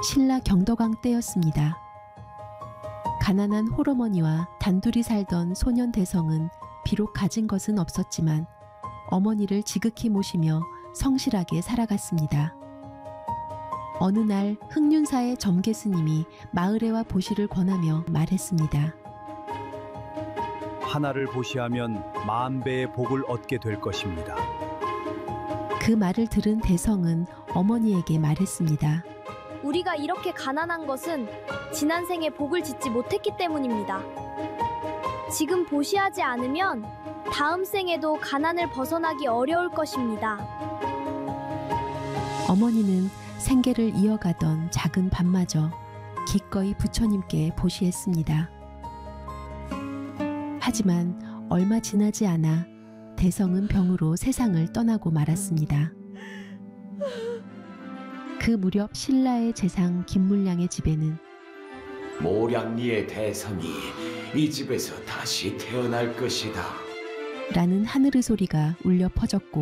신라 경덕왕 때였습니다. 가난한 홀어머니와 단둘이 살던 소년 대성은 비록 가진 것은 없었지만 어머니를 지극히 모시며 성실하게 살아갔습니다. 어느 날 흑륜사의 점계스님이 마을애와 보시를 권하며 말했습니다. 하나를 보시하면 만배의 복을 얻게 될 것입니다. 그 말을 들은 대성은 어머니에게 말했습니다. 우리가 이렇게 가난한 것은 지난 생에 복을 짓지 못했기 때문입니다. 지금 보시하지 않으면 다음 생에도 가난을 벗어나기 어려울 것입니다. 어머니는 생계를 이어가던 작은 밭마저 기꺼이 부처님께 보시했습니다. 하지만 얼마 지나지 않아 대성은 병으로 세상을 떠나고 말았습니다. 그 무렵 신라의 재상 김물량의 집에는 모량리의 대성이 이 집에서 다시 태어날 것이다 라는 하늘의 소리가 울려 퍼졌고